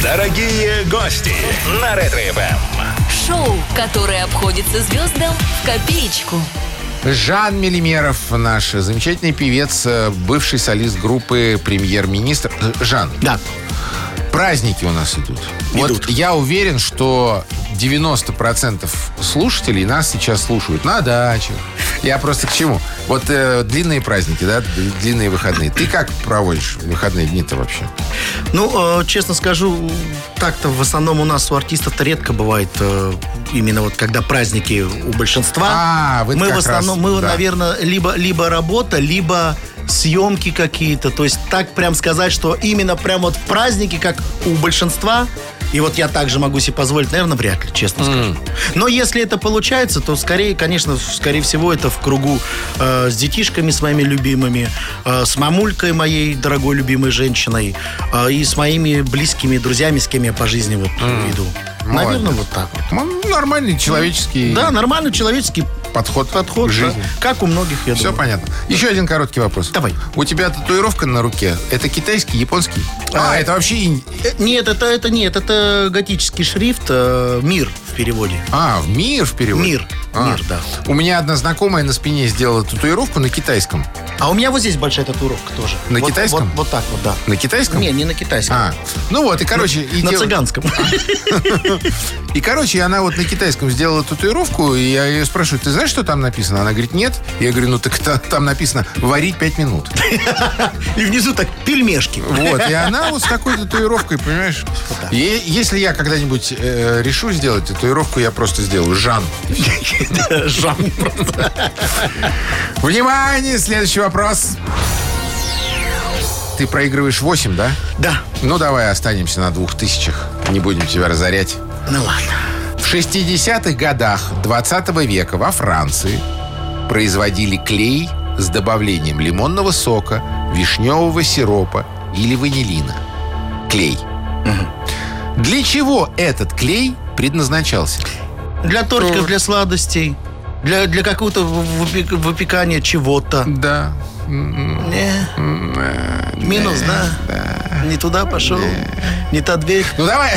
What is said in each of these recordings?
Дорогие гости на Ретро-ФМ. Шоу, которое обходится звездам в копеечку. Жан Мелимеров, наш замечательный певец, бывший солист группы «Премьер-министр». Жан. Да. Праздники у нас идут. Вот я уверен, что 90% слушателей нас сейчас слушают на дачах. Я просто к чему? Вот длинные праздники, да, длинные выходные. Ты как проводишь выходные дни-то вообще? Ну, честно скажу, так-то в основном у нас у артистов-то редко бывает именно вот когда праздники у большинства. Вы мы как в основном, раз, мы, наверное, либо работа, либо съемки какие-то. То есть так прям сказать, что именно прям вот в праздники, как у большинства, и вот я также могу себе позволить, наверное, вряд ли, честно скажу. Но если это получается, то скорее, конечно, скорее всего, это в кругу с детишками, с моими любимыми, с мамулькой моей дорогой любимой женщиной, и с моими близкими друзьями, с кем я по жизни вот иду. Наверное, вот так вот. Нормальный человеческий... Да, нормальный человеческий подход к жизни. Да. Как у многих, я думаю. Все понятно. Еще один короткий вопрос. Давай. У тебя татуировка на руке. Это китайский, японский? Это вообще... Нет, это готический шрифт «Мир» в переводе. В «Мир» в переводе? Мир, да. У меня одна знакомая на спине сделала татуировку на китайском. А у меня вот здесь большая татуировка тоже. На китайском? Вот так вот, да. На китайском? Не на китайском. Ну вот, и короче... На цыганском. И, короче, она вот на китайском сделала татуировку, и я ее спрашиваю, ты знаешь, что там написано? Она говорит, нет. Я говорю, ну так там написано варить 5 минут. И внизу так пельмешки. Вот, и она вот с такой татуировкой, понимаешь? И если я когда-нибудь решу сделать татуировку, я просто сделаю Жан. Жан просто. Внимание, следующий вопрос. Ты проигрываешь 8, да? Да. Ну, давай останемся на 2000. Не будем тебя разорять. Ну, ладно. В 60-х годах 20 века во Франции производили клей с добавлением лимонного сока, вишневого сиропа или ванилина. Клей. Для чего этот клей предназначался? Для тортиков, для сладостей, для какого-то выпекания чего-то. Да. Минус, да? Не туда пошел. Не та дверь. Ну, давай.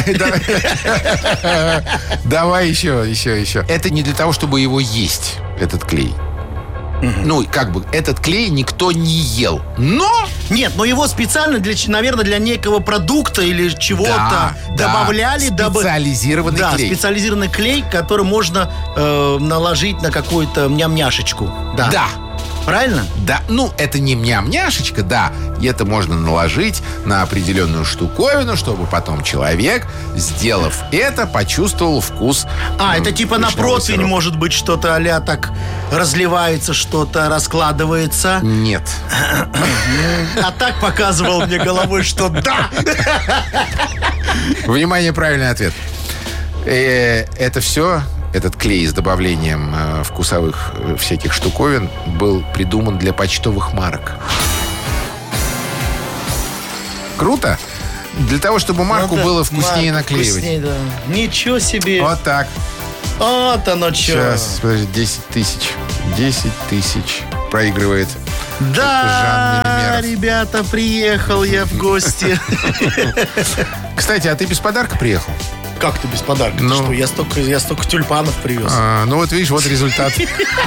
Давай еще. Это не для того, чтобы его есть, этот клей. Ну, как бы, этот клей никто не ел. Но... Нет, но его специально, наверное, для некого продукта или чего-то добавляли. Специализированный клей. Да, специализированный клей, который можно наложить на какую-то ням-няшечку. Да. Правильно? Да, ну, это не мям-няшечка, да. И это можно наложить на определенную штуковину, чтобы потом человек, сделав это, почувствовал вкус. Это типа на противень, сиропа. Может быть, что-то а-ля так разливается, что-то раскладывается. Нет. А так показывал мне головой, что да. Внимание, правильный ответ. Это все... Этот клей с добавлением вкусовых всяких штуковин был придуман для почтовых марок. Круто? Для того, чтобы марку было вкуснее наклеивать. Вкуснее, да. Ничего себе. Вот так. Вот оно что. Сейчас, подожди, 10 тысяч. 10 тысяч проигрывает. Да, Жан Мелимеров. Ребята, приехал я в гости. Кстати, а ты без подарка приехал? Как ты без подарка? Что? Я столько тюльпанов привез. Ну вот видишь, вот результат.